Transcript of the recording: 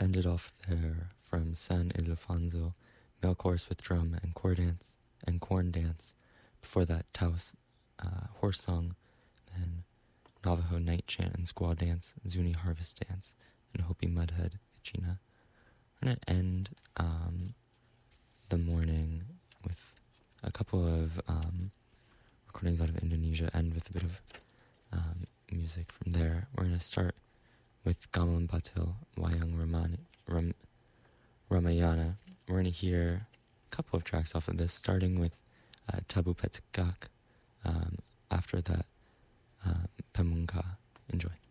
ended off there from San Ildefonso, male chorus with drum and corn dance. Before that, Taos horse song, then Navajo night chant and squaw dance, Zuni harvest dance, and Hopi mudhead kachina. We're gonna end the morning with a couple of recordings out of Indonesia, end with a bit of music from there. We're gonna start with Gamelan Batil, Wayang Ramayana. We're going to hear a couple of tracks off of this, starting with Tabu Petegak, after that Pemungka. Enjoy.